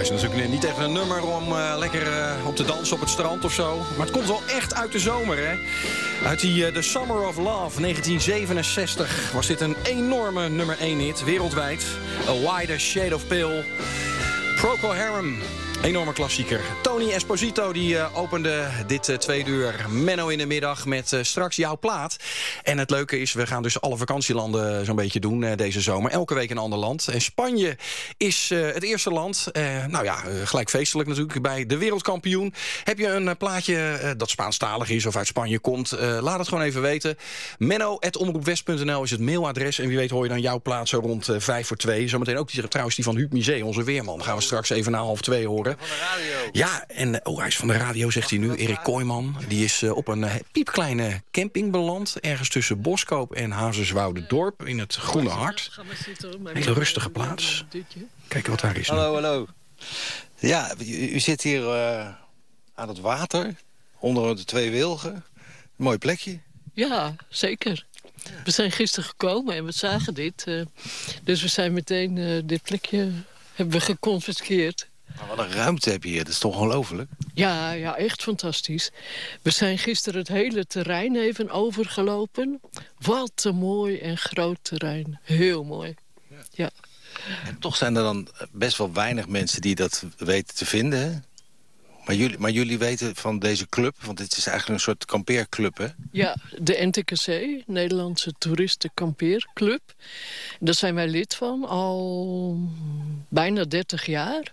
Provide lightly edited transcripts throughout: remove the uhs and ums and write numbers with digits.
is natuurlijk niet echt een nummer om lekker op te dansen op het strand of zo. Maar het komt wel echt uit de zomer, hè? Uit die The Summer of Love, 1967, was dit een enorme nummer 1 hit wereldwijd. A Wider Shade of Pale. Procol Harum. Enorme klassieker. Tony Esposito die opende dit 2 uur Menno in de middag met straks jouw plaat. En het leuke is, we gaan dus alle vakantielanden zo'n beetje doen deze zomer. Elke week een ander land. En Spanje is het eerste land. Gelijk feestelijk natuurlijk bij de wereldkampioen. Heb je een plaatje dat Spaanstalig is of uit Spanje komt? Laat het gewoon even weten. Menno@omroepwest.nl is het mailadres. En wie weet hoor je dan jouw plaat zo rond 5 voor 2. Zometeen ook trouwens die van Huub Misé, onze weerman. Gaan we straks even na 1:30 horen. Van de radio. Ja, en hij is van de radio, zegt hij nu. Erik Kooijman. Die is op een piepkleine camping beland. Ergens tussen Boskoop en Hazerswoude-dorp. In het Groene Hart. Een hele rustige plaats. Kijk wat daar is. Hallo. Ja, u zit hier aan het water. Onder de 2 wilgen. Een mooi plekje. Ja, zeker. We zijn gisteren gekomen en we zagen dit. Dus we zijn meteen dit plekje hebben we geconfiskeerd. Maar wat een ruimte heb je hier, dat is toch ongelooflijk? Ja, echt fantastisch. We zijn gisteren het hele terrein even overgelopen. Wat een mooi en groot terrein. Heel mooi. Ja. En toch zijn er dan best wel weinig mensen die dat weten te vinden, hè? Maar jullie weten van deze club, want dit is eigenlijk een soort kampeerclub, hè? Ja, de NTKC, Nederlandse Toeristenkampeerclub. Daar zijn wij lid van, al bijna 30 jaar.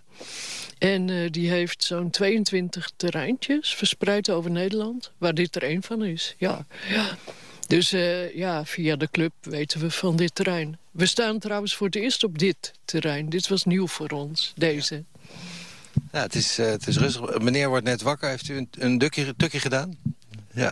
En die heeft zo'n 22 terreintjes verspreid over Nederland, waar dit er één van is. Ja. Dus via de club weten we van dit terrein. We staan trouwens voor het eerst op dit terrein. Dit was nieuw voor ons, deze. Ja, het is rustig. Meneer wordt net wakker. Heeft u een tukje gedaan? Ja.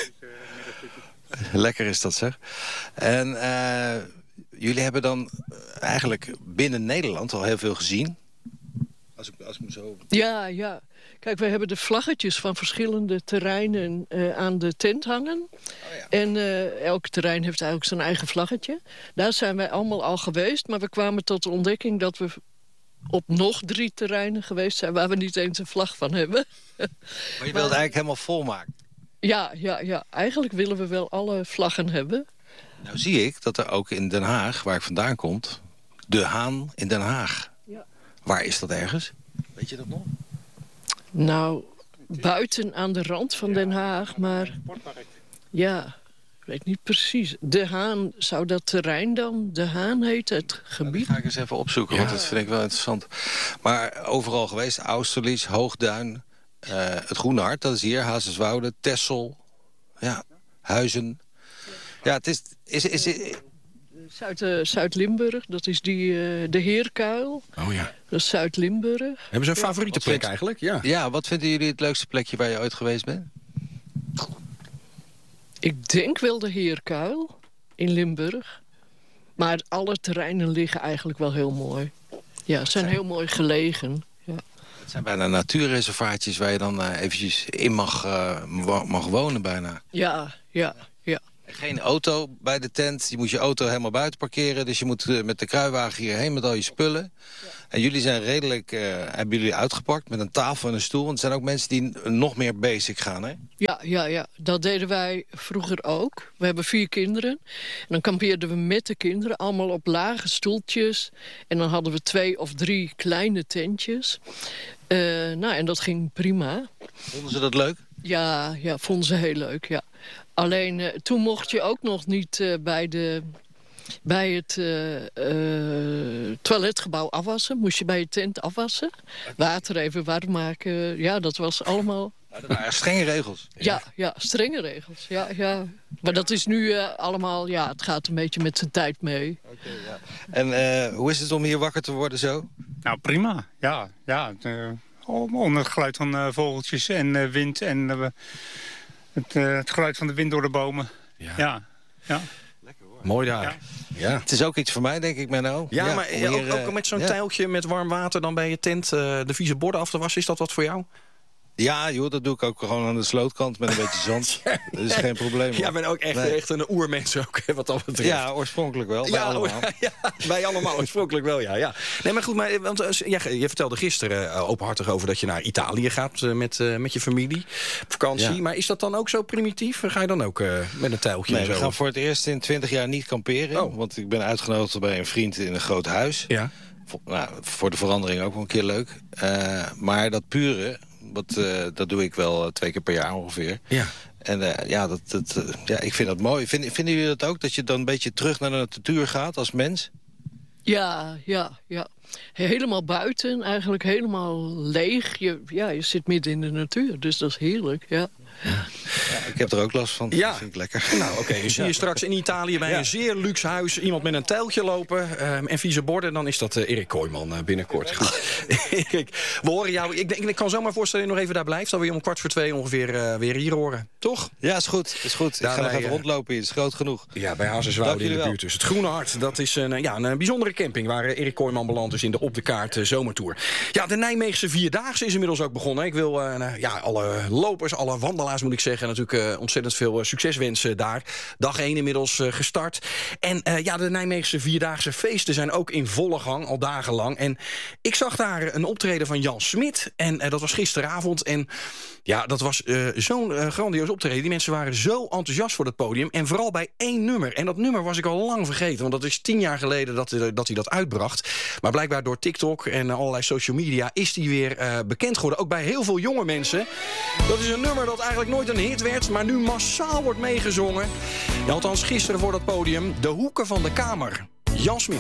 Lekker is dat, zeg. En jullie hebben dan eigenlijk binnen Nederland al heel veel gezien. Als ik me zo... Ja. Kijk, wij hebben de vlaggetjes van verschillende terreinen aan de tent hangen. Oh ja. En elk terrein heeft eigenlijk zijn eigen vlaggetje. Daar zijn wij allemaal al geweest. Maar we kwamen tot de ontdekking dat we op nog 3 terreinen geweest zijn waar we niet eens een vlag van hebben. Maar je wilt het eigenlijk helemaal volmaken? Ja. Eigenlijk willen we wel alle vlaggen hebben. Nou zie ik dat er ook in Den Haag, waar ik vandaan kom, De Haan in Den Haag. Ja. Waar is dat ergens? Weet je dat nog? Nou, buiten aan de rand van Den Haag, maar... Ja, ik weet niet precies. De Haan, zou dat terrein dan De Haan heten, het gebied? Dat ga ik eens even opzoeken, want dat vind ik wel interessant. Maar overal geweest, Austerlitz, Hoogduin, het Groene Hart, dat is hier, Hazerswoude, Texel, ja, Huizen. Ja, het is Zuid-Limburg, dat is de Heerkuil. Oh ja. Dat is Zuid-Limburg. Hebben ze een favoriete plek eigenlijk? Ja, wat vinden jullie het leukste plekje waar je ooit geweest bent? Ik denk wel de Heerkuil in Limburg. Maar alle terreinen liggen eigenlijk wel heel mooi. Ja, ze zijn heel mooi gelegen. Ja. Het zijn bijna natuurreservaatjes waar je dan eventjes in mag wonen bijna. Ja. Geen auto bij de tent. Je moet je auto helemaal buiten parkeren. Dus je moet met de kruiwagen hierheen met al je spullen. Ja. En jullie zijn redelijk, hebben jullie uitgepakt met een tafel en een stoel. Want er zijn ook mensen die nog meer basic gaan, hè? Ja. Dat deden wij vroeger ook. We hebben 4 kinderen. En dan kampeerden we met de kinderen. Allemaal op lage stoeltjes. En dan hadden we 2 of 3 kleine tentjes. En dat ging prima. Vonden ze dat leuk? Ja, vonden ze heel leuk, ja. Alleen toen mocht je ook nog niet bij het toiletgebouw afwassen. Moest je bij je tent afwassen. Water even warm maken. Ja, dat was allemaal... Dat waren strenge regels. Ja, strenge regels. Ja. Maar dat is nu allemaal... Ja, het gaat een beetje met zijn tijd mee. Okay, ja. En hoe is het om hier wakker te worden zo? Nou, prima. Ja. Onder het geluid van vogeltjes en wind en... Het geluid van de wind door de bomen. Ja. Lekker hoor. Mooi daar. Ja. Het is ook iets voor mij, denk ik, Menno. Ja, maar hier, ook met zo'n tijltje met warm water dan bij je tent de vieze borden af te wassen. Is dat wat voor jou? Ja, joh, dat doe ik ook gewoon aan de slootkant met een beetje zand. Dat is geen probleem. Jij bent ook echt een oermens ook, wat dat betreft. Ja, oorspronkelijk wel. Bij allemaal. Ja, wij allemaal oorspronkelijk wel, ja. Nee, maar goed, want je vertelde gisteren openhartig over dat je naar Italië gaat met je familie op vakantie. Ja. Maar is dat dan ook zo primitief? Ga je dan ook met een tuiltje? Nee, we gaan voor het eerst in 20 jaar niet kamperen. Oh. Want ik ben uitgenodigd bij een vriend in een groot huis. Ja. Voor de verandering ook wel een keer leuk. Maar dat pure, dat doe ik wel 2 keer per jaar ongeveer. Ja. En ik vind dat mooi. Vinden jullie dat ook? Dat je dan een beetje terug naar de natuur gaat als mens? Ja. Helemaal buiten, eigenlijk helemaal leeg. Je zit midden in de natuur, dus dat is heerlijk, ja. Ja, ik heb er ook last van. Ja. Dat vind ik lekker. Nou, oké. Zie je straks in Italië bij een zeer luxe huis iemand met een tijltje lopen en vieze borden, dan is dat Erik Kooijman binnenkort. Goed. Erik, we horen jou. Ik kan zomaar voorstellen dat je nog even daar blijft. Dan wil je om 1:45 ongeveer weer hier horen. Toch? Ja, is goed. Ik ga nog even rondlopen hier. Het is groot genoeg. Ja, bij Hazerswoude in de buurt. Dus het Groene Hart. Dat is een bijzondere camping waar Erik Kooijman belandt is in de Op de Kaart zomertour. Ja, de Nijmeegse Vierdaagse is inmiddels ook begonnen. Ik wil alle lopers, alle wandelaars moet ik zeggen, natuurlijk ontzettend veel succes wensen daar. Dag 1 inmiddels gestart. En de Nijmeegse Vierdaagse feesten zijn ook in volle gang, al dagenlang. En ik zag daar een optreden van Jan Smit. En dat was gisteravond. En ja, dat was zo'n grandioos optreden. Die mensen waren zo enthousiast voor het podium. En vooral bij 1 nummer. En dat nummer was ik al lang vergeten. Want dat is 10 jaar geleden dat hij dat uitbracht. Maar blijkbaar door TikTok en allerlei social media is die weer bekend geworden. Ook bij heel veel jonge mensen. Dat is een nummer dat eigenlijk nooit een hit werd, maar nu massaal wordt meegezongen. Ja, althans gisteren voor dat podium. De Hoeken van de Kamer. Jan Smit.